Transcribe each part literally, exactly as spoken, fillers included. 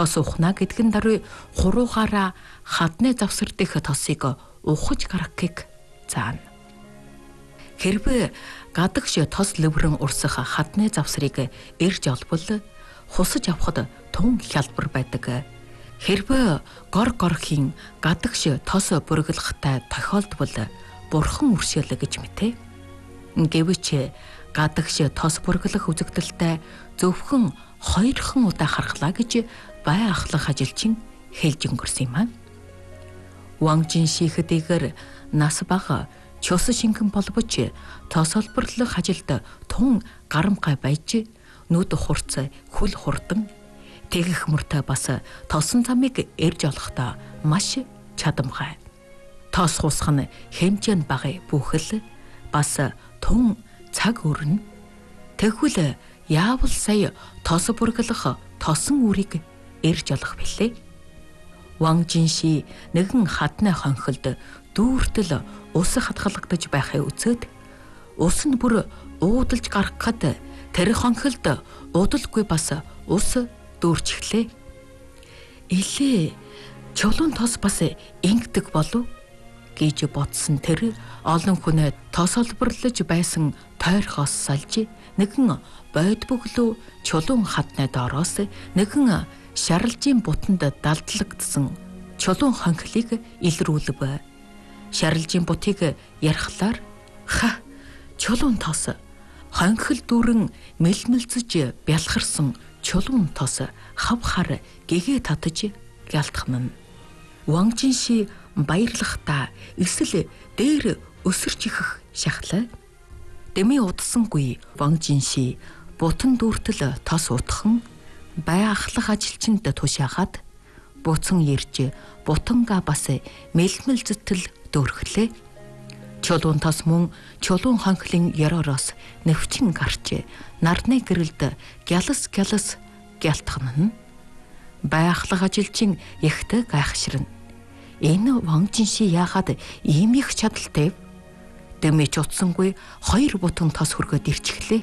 Тос ухна гэдэг нь даруй хуруугаараа хадны завсар дэх тосыг ухаж гаргахыг заана. Хэрвээ гадагш тос лөврөн урсах хадны завсрыг эрж олбол хусаж авахд тун хялбар байдаг. Хэрвээ гор горхийн гадагш тос бүргэлэхтэй тохиолдвол бурхан үршээлэ гэж мэтэ. Гэвч гадагш тос бүргэлэх үзэгдэлтэй зөвхөн хоёрхан удаа харгалаа гэж бай ахлах ажилчин хэлж өнгөрсөн юм аа. Ванг Жинши хэдийгээр нас бага чус шингэн боловч тос олборлох ажилд тун гарамгай байж нүд хурц хүл хурдан тэгэх мөртөө бас тосон замыг эрж олохдоо маш чадамгай. Тос хусах нь хэмжээнд бага бүхэл бас тун цаг өрнө. Тэгвэл яавал сая тос бүргэлэх тосон үрийг эрж олох билээ. Ванг Жинши нэгэн хадны хонхолд дүүртэл ус хатгалагдаж байхыг үзээд ус нь бүр уудалж гаргахад тэр хонхолд удалгүй бас ус дүүрч эхлэв. Илээ чулуун тос бас ингэдэг болов гэж бодсон тэр олон хүнээ тос олборлож байсан тойрхоос салж нэгэн бойд бөглөө чулуун хадны доороос нэгэн шаралжийн бутанд далдлагдсан чулуун хонхлыг илрүүлв. Шаралжийн бутыг ярхлаар ха чулуун тос хонхил дүүрэн мэлмэлцэж бялхарсан чулуун тос хавхаар гэгээ татаж гялтхнана. Ванг Жинши баярлахдаа эсвэл дээр өсөрч ихэх шахлаа. Дэми удсангүй Ванг Жинши бутан дүүртэл тос утхан бай ахлах ажилчинд тушаагаад буцан ирж бутанга бас мэлмэл зэтэл дөрхлээ. Чулуун тос мөн чулуун хонхлын ёроороос нэвчин гарч нарны гэрэлд гялас гялас гялтхнана. Бай ахлах ажилчин ихтэй гайхширна. Энэ Ванг Жинши яагаад ийм их чадалтай? Дэмэж утсангүй хоёр бутан тос хүргээд ирчихлээ.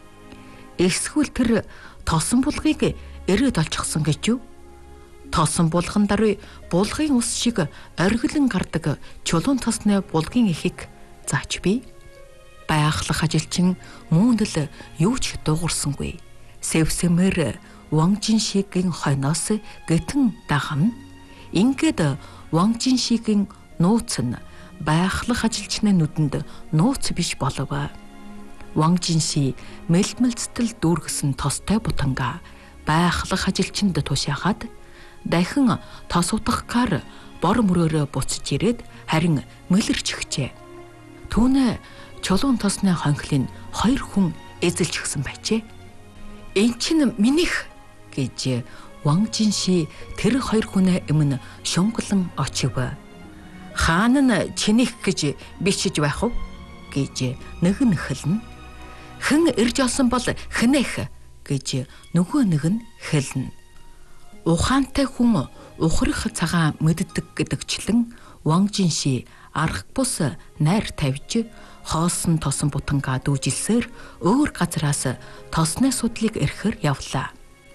Эсвэл тэр тосон булгыг эрээд олчихсон гэж юу? Тосон булган даруй булгын ус шиг оргилон гардаг чулуун тосны булгын ихийг зааж бий. Бай ахлах ажилчин муундл юу ч дуугарсангүй. Сэвсэмэр Ванг Жиншигийн хойноос гэтэн дагна. Ингээд Ванг Жиншигийн нууц нь бай ахлах ажилчны нүдэнд нууц биш болов. Ванг Жинши мэлмэлцтэл дүүргэсэн тостой бутанга бай ахлах ажилчинд тушаагаад дахин тос утгахаар бор мөрөөрөө буцаж ирээд харин мэлэрч өгчээ. Түүнээ чулуун тосны хонхлын хоёр хүн эзэлж гсэн байжээ. Энд чинь минийх гэж Ванг Жинши тэр хоёр хүнээ өмнө шунглан очив. Хаан нь чинийх гэж бичиж байх уу гэж нэг нь хэлнэ. Хэн ирж олсон бол хэнэх гэж нөгөө нэг нь хэлнэ. Ухаантай хүн ухрах цагаан мэддэг гэдэгчлэн Ванг Жинши арга бус найр тавьж хоосон тосон бутангаа дүүжилсээр өөр газраас тосны судлыг эрхээр явлаа.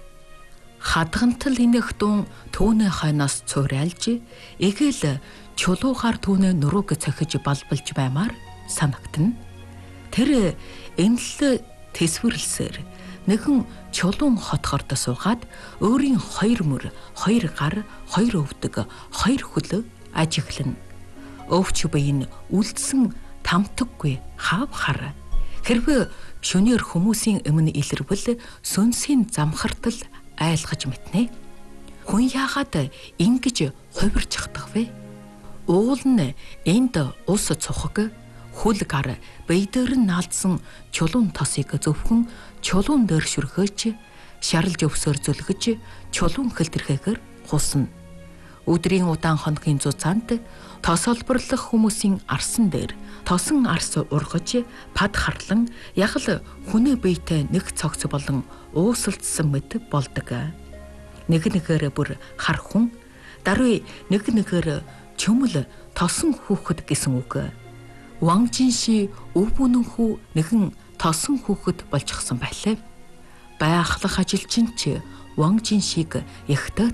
Хадгантал инэх дун түүний хойноос цуурайлж эгээл чулуугаар түүний нурууг цохиж балбалж баймаар санагдана. Тэр энэл тэсвэрлсээр нэгэн чулуун хотхорд суугаад өөрийн хоёр мөр, хоёр гар, хоёр өвдөг, хоёр хөлөө ажиглана. Өвч бие нь үлдсэн тамтаггүй хаав хар. Хэрвээ шөнөөр хүмүүсийн өмнө илэрвэл сүнсийн замхартал айлгаж мэтнэ. Хүн яагаад ингэж хувирчихдаг вэ? Уул нь энд ус цухаг, хүл гар, бэйдэр нь наалдсан чулуун тосыг зөвхөн чулуун дээр шүрхэж, шарлж өвсөөр зүлгэж, чулуун хэлтэрхээгээр хусна. Өдрийн удаан хоногийн зузаанд тос олборлох хүмүүсийн арсан дээр тосон арс ургаж, пад харлан ягл хүнээ биетэй нэг цогц болон уусалдсан мэт болдог. Нэг нэгээр бүр хар хүн, даруй нэг нэгээр чөмөл тосон хүүхэд гэсэн үг. Ванг Жинши өв бүнэн хүү нэгэн тосон хүүхэд болчихсон байлаа. Бай ахлах ажилчин ч Ванг Жиншиг ихтэй